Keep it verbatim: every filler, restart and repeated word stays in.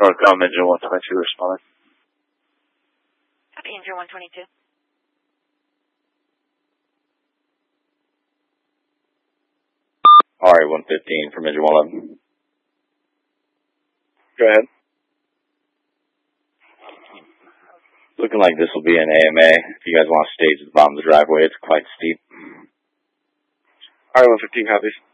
Northcom engine one twenty-two responding. Copy, engine one twenty-two. R A one fifteen from engine one eleven. Go ahead. Looking like this will be an A M A. If you guys want to stage at the bottom of the driveway, it's quite steep. R A one fifteen copies.